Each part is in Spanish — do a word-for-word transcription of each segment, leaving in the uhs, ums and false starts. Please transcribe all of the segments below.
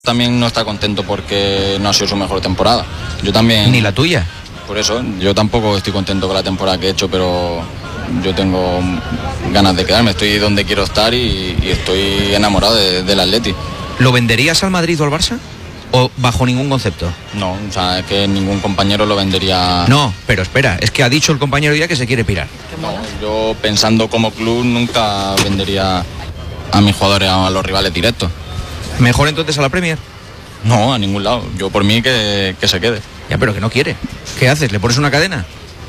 También no está contento porque no ha sido su mejor temporada. Yo también... Ni la tuya. Por eso, yo tampoco estoy contento con la temporada que he hecho, pero yo tengo ganas de quedarme. Estoy donde quiero estar y, y estoy enamorado de, del Atleti. ¿Lo venderías al Madrid o al Barça? ¿O bajo ningún concepto? No, o sea, es que ningún compañero lo vendería... No, pero espera, es que ha dicho el compañero ya que se quiere pirar. No, yo pensando como club nunca vendería a mis jugadores a los rivales directos. ¿Mejor entonces a la Premier? No, a ningún lado. Yo por mí que, que se quede. Ya, pero que no quiere. ¿Qué haces? ¿Le pones una cadena?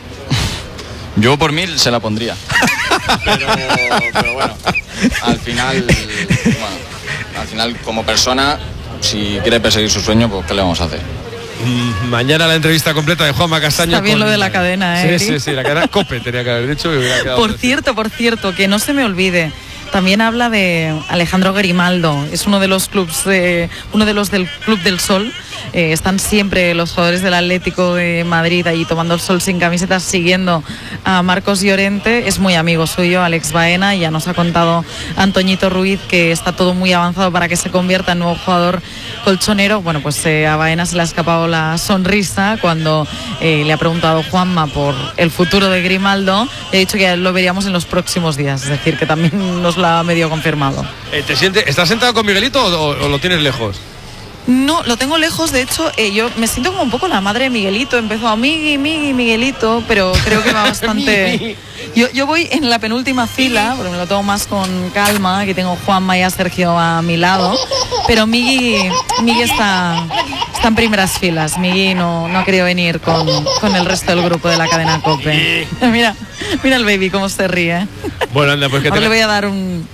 Yo por mí se la pondría. pero, pero bueno, al final, bueno, al final como persona, si quiere perseguir su sueño, pues ¿qué le vamos a hacer? Mm, mañana la entrevista completa de Juanma Castaño. Está bien con... lo de la cadena, ¿eh? Sí, sí, sí, la cadena COPE tenía que haber dicho. Y hubiera quedado por cierto, por cierto, que no se me olvide. También habla de Alejandro Grimaldo, es uno de los clubs, de, uno de los del Club del Sol. Eh, están siempre los jugadores del Atlético de Madrid ahí tomando el sol sin camisetas, siguiendo a Marcos Llorente. Es muy amigo suyo, Alex Baena, y ya nos ha contado Antoñito Ruiz que está todo muy avanzado para que se convierta en nuevo jugador colchonero. Bueno, pues eh, a Baena se le ha escapado la sonrisa cuando eh, le ha preguntado Juanma por el futuro de Grimaldo. Le he dicho que lo veríamos en los próximos días, es decir, que también nos lo ha medio confirmado. Eh, ¿te siente, ¿Estás sentado con Miguelito o, o, o lo tienes lejos? No, lo tengo lejos, de hecho, eh, yo me siento como un poco la madre de Miguelito, empezó a Migui, Migui, Miguelito, pero creo que va bastante... yo, yo voy en la penúltima fila, porque me lo tomo más con calma, aquí tengo Juanma y a Sergio a mi lado, pero Migui, Migui está, está en primeras filas, Migui no, no ha querido venir con, con el resto del grupo de la cadena COPE. mira, mira el baby cómo se ríe. Bueno, anda, pues que Ahora te... le voy a dar un...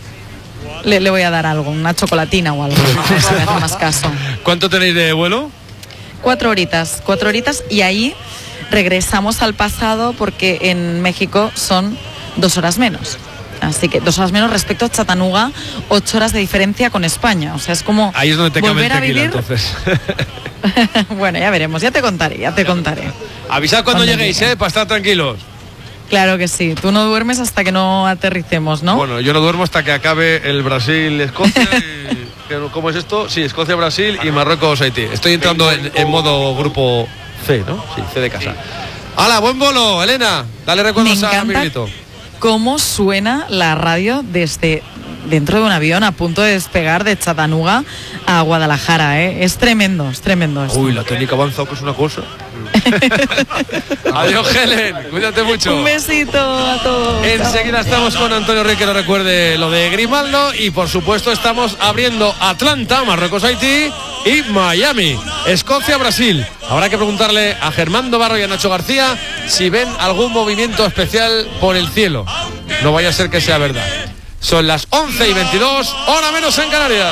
Le, le voy a dar algo, una chocolatina o algo, a ver si me hace más caso. ¿Cuánto tenéis de vuelo? Cuatro horitas, cuatro horitas y ahí regresamos al pasado porque en México son dos horas menos. Así que dos horas menos respecto a Chattanooga, ocho horas de diferencia con España. O sea, es como ahí es donde te volver cambia el tequila, a vivir. Entonces. Bueno, ya veremos, ya te contaré, ya te contaré. Avisad cuando, cuando lleguéis, ¿eh? Para estar tranquilos. Claro que sí, tú no duermes hasta que no aterricemos, ¿no? Bueno, yo no duermo hasta que acabe el Brasil-Escocia y... ¿Cómo es esto? Sí, Escocia-Brasil y Marruecos-Haití. Estoy entrando en, en modo grupo C, ¿no? Sí, C de casa. ¡Hala, buen bolo, Elena! Dale recuerdos a Miguelito. Cómo suena la radio desde dentro de un avión a punto de despegar de Chattanooga a Guadalajara, ¿eh? Es tremendo, es tremendo esto. Uy, la técnica avanzado que es una cosa. Adiós, Helen, cuídate mucho. Un besito a todos. Enseguida estamos con Antonio Rey, que nos recuerde lo de Grimaldo, y por supuesto estamos abriendo Atlanta, Marruecos, Haití, y Miami, Escocia, Brasil. Habrá que preguntarle a Germán Barro y a Nacho García si ven algún movimiento especial por el cielo. No vaya a ser que sea verdad. Son las once y veintidós, hora menos en Canarias.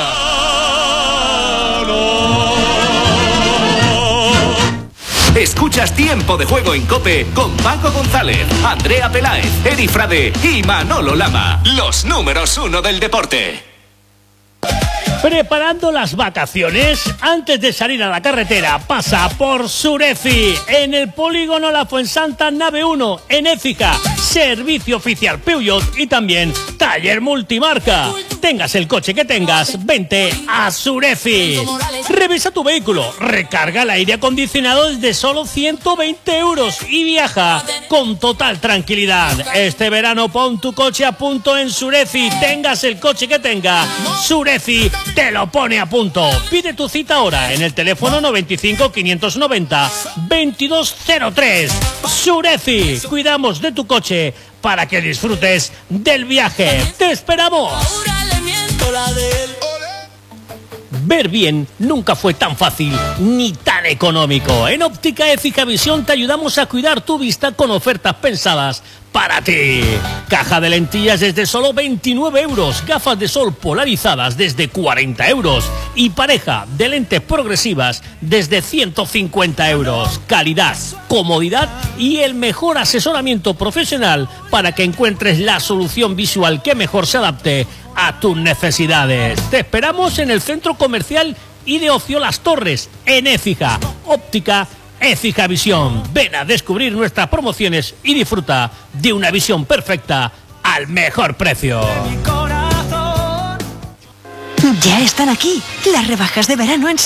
Escuchas Tiempo de Juego en COPE con Paco González, Andrea Peláez, Eri Frade y Manolo Lama. Los números uno del deporte. Preparando las vacaciones, antes de salir a la carretera, pasa por Surefi, en el polígono La Fuensanta Nave uno, en Écija, servicio oficial Peugeot y también taller multimarca. Tengas el coche que tengas, vente a Surefi. Revisa tu vehículo, recarga el aire acondicionado desde solo ciento veinte euros y viaja con total tranquilidad. Este verano pon tu coche a punto en Surefi, tengas el coche que tenga, Surefi te lo pone a punto. Pide tu cita ahora en el teléfono noventa y cinco, quinientos noventa, veintidós cero tres. Surefi, cuidamos de tu coche para que disfrutes del viaje. ¡Te esperamos! Ver bien nunca fue tan fácil ni tan económico. En Óptica Écija Visión te ayudamos a cuidar tu vista con ofertas pensadas para ti. Caja de lentillas desde solo veintinueve euros, gafas de sol polarizadas desde cuarenta euros y pareja de lentes progresivas desde ciento cincuenta euros. Calidad, comodidad y el mejor asesoramiento profesional para que encuentres la solución visual que mejor se adapte a tus necesidades. Te esperamos en el centro comercial y de ocio Las Torres, en Écija. Óptica Écija Visión. Ven a descubrir nuestras promociones y disfruta de una visión perfecta al mejor precio. Ya están aquí las rebajas de verano en